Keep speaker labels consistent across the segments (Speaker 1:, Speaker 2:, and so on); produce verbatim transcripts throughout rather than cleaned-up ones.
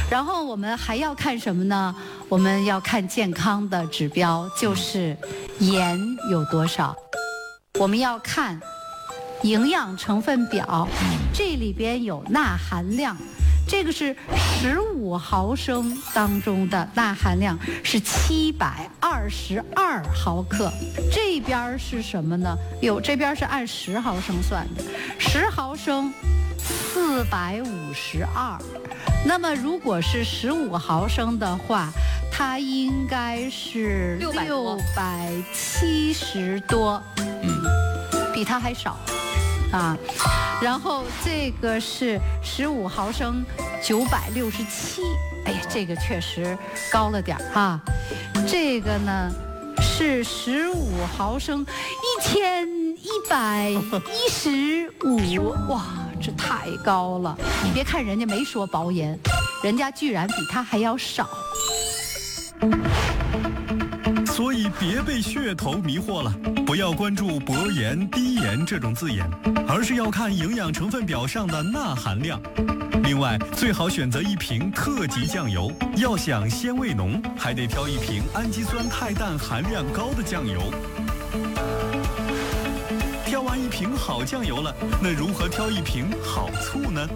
Speaker 1: 然后我们还要看什么呢？我们要看健康的指标，就是盐有多少。我们要看营养成分表，这里边有钠含量，这个是十五毫升当中的钠含量是七百二十二毫克。这边是什么呢？有这边是按十毫升算的，十毫升四百五十二。那么如果是十五毫升的话，它应该是六百七十多，嗯，比它还少。啊，然后这个是十五毫升，九百六十七，哎呀，这个确实高了点儿哈。这个呢是十五毫升，一千一百一十五，哇，这太高了！你别看人家没说薄盐，人家居然比它还要少。
Speaker 2: 所以别被噱头迷惑了，不要关注薄盐、低盐这种字眼，而是要看营养成分表上的钠含量。另外，最好选择一瓶特级酱油，要想鲜味浓，还得挑一瓶氨基酸肽氮含量高的酱油。挑完一瓶好酱油了，那如何挑一瓶好醋呢？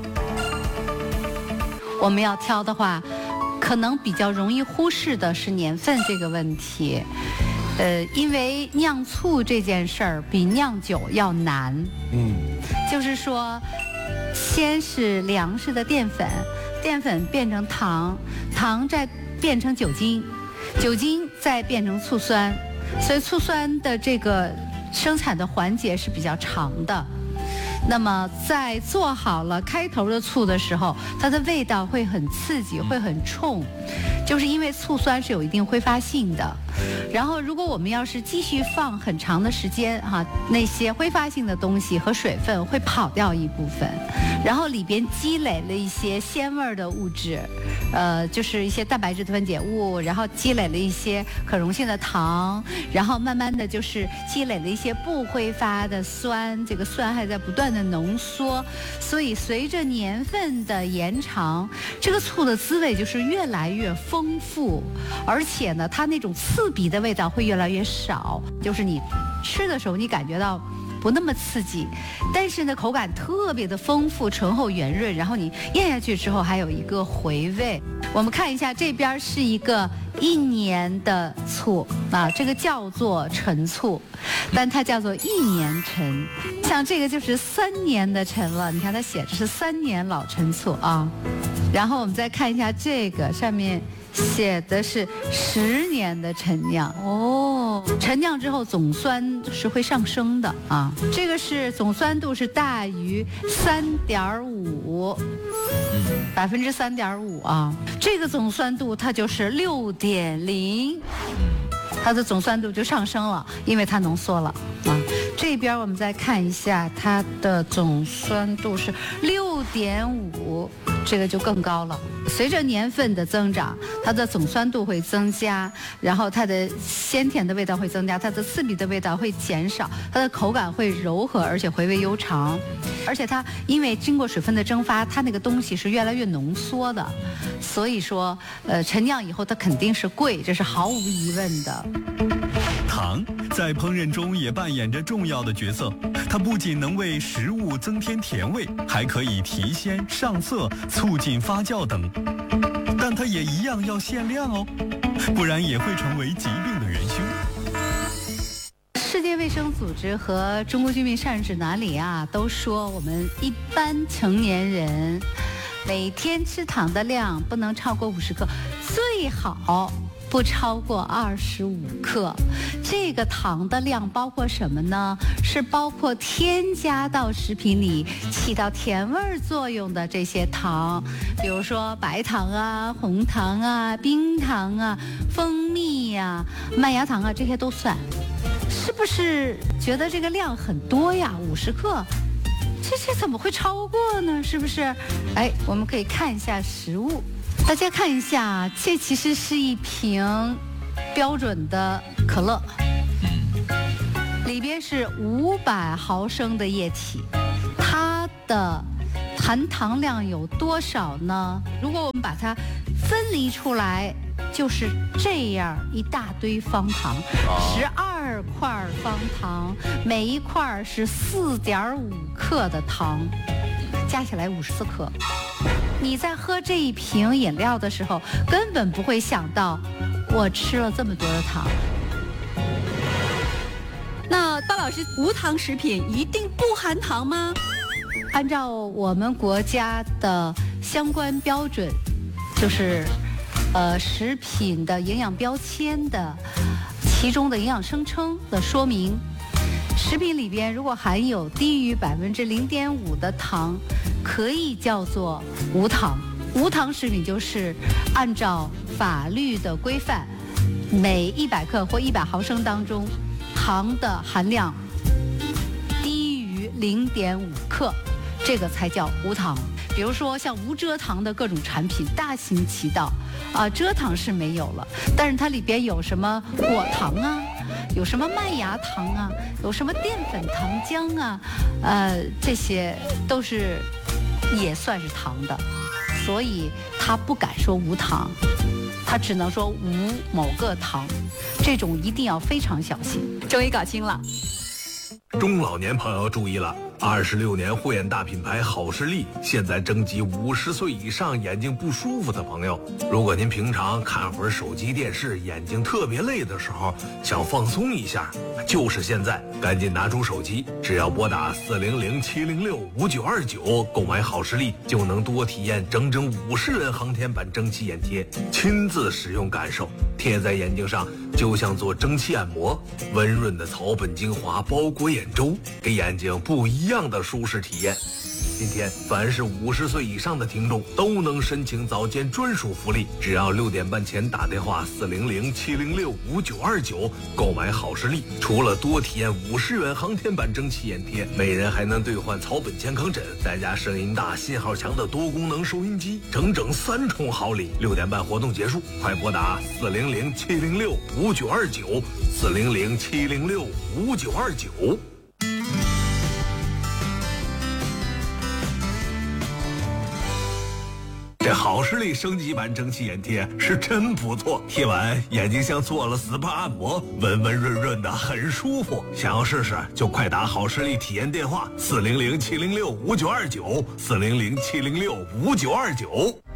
Speaker 1: 我们要挑的话，可能比较容易忽视的是年份这个问题，呃，因为酿醋这件事儿比酿酒要难。嗯，就是说，先是粮食的淀粉，淀粉变成糖，糖再变成酒精，酒精再变成醋酸，所以醋酸的这个生产的环节是比较长的。那么在做好了开头的醋的时候，它的味道会很刺激，会很冲，就是因为醋酸是有一定挥发性的。然后如果我们要是继续放很长的时间哈，那些挥发性的东西和水分会跑掉一部分，然后里边积累了一些鲜味的物质，呃，就是一些蛋白质的分解物，然后积累了一些可溶性的糖，然后慢慢的就是积累了一些不挥发的酸，这个酸还在不断的浓缩，所以随着年份的延长，这个醋的滋味就是越来越丰富，而且呢，它那种刺鼻的味道会越来越少，就是你吃的时候你感觉到不那么刺激，但是呢口感特别的丰富、醇厚、圆润，然后你咽下去之后还有一个回味。我们看一下，这边是一个一年的醋啊，这个叫做陈醋，但它叫做一年陈。像这个就是三年的陈了，你看它写着是三年老陈醋啊。然后我们再看一下这个上面写的是十年的陈酿哦，陈酿之后总酸是会上升的啊，这个是总酸度是大于三点五，百分之三点五啊，这个总酸度它就是六点零，它的总酸度就上升了，因为它浓缩了啊。这边我们再看一下，它的总酸度是六点五。这个就更高了。随着年份的增长，它的总酸度会增加，然后它的鲜甜的味道会增加，它的刺鼻的味道会减少，它的口感会柔和，而且回味悠长。而且它因为经过水分的蒸发，它那个东西是越来越浓缩的，所以说，呃，陈酿以后它肯定是贵，这是毫无疑问的。
Speaker 2: 糖在烹饪中也扮演着重要的角色，它不仅能为食物增添甜味，还可以提鲜、上色、促进发酵等。但它也一样要限量哦，不然也会成为疾病的元凶。
Speaker 1: 世界卫生组织和中国居民膳食指南里啊，都说我们一般成年人每天吃糖的量不能超过五十克，最好不超过二十五克。这个糖的量包括什么呢？是包括添加到食品里起到甜味作用的这些糖，比如说白糖啊、红糖啊、冰糖啊、蜂蜜呀、麦芽糖啊，这些都算。是不是觉得这个量很多呀？五十克，这这怎么会超过呢？是不是？哎，我们可以看一下食物。大家看一下，这其实是一瓶标准的可乐，里边是五百毫升的液体，它的含糖量有多少呢？如果我们把它分离出来，就是这样一大堆方糖，十二块方糖，每一块是四点五克的糖，加起来五十四克。你在喝这一瓶饮料的时候，根本不会想到我吃了这么多的糖。
Speaker 3: 那巴老师，无糖食品一定不含糖吗？
Speaker 1: 按照我们国家的相关标准，就是呃食品的营养标签的其中的营养声称的说明，食品里边如果含有低于百分之零点五的糖，可以叫做无糖。无糖食品就是按照法律的规范，每一百克或一百毫升当中，糖的含量低于零点五克，这个才叫无糖。比如说像无蔗糖的各种产品大行其道，啊，蔗糖是没有了，但是它里边有什么果糖啊，有什么麦芽糖啊，有什么淀粉糖浆啊，呃，这些都是也算是糖的，所以他不敢说无糖，他只能说无某个糖，这种一定要非常小心。
Speaker 3: 终于搞清了。
Speaker 4: 中老年朋友注意了，二十六年护眼大品牌好视力现在征集五十岁以上眼睛不舒服的朋友。如果您平常看会儿手机电视，眼睛特别累的时候，想放松一下，就是现在，赶紧拿出手机，只要拨打四零零七零六五九二九购买好视力，就能多体验整整五十元航天版蒸汽眼贴，亲自使用感受，贴在眼睛上就像做蒸汽按摩，温润的草本精华包裹眼周，给眼睛不一样的舒适体验。今天凡是五十岁以上的听众都能申请早间专属福利，只要六点半前打电话四零零七零六五九二九购买好视力，除了多体验五十元航天版蒸汽眼贴，每人还能兑换草本健康枕，再加声音大、信号强的多功能收音机，整整三重好礼。六点半活动结束，快拨打四零零七零六五九二九四零零七零六五九二九。这好视力升级版蒸汽眼贴是真不错，贴完眼睛像做了 S P A 按摩，温温润润的，很舒服。想要试试就快打好视力体验电话四零零七零六五九二九四零零七零六五九二九。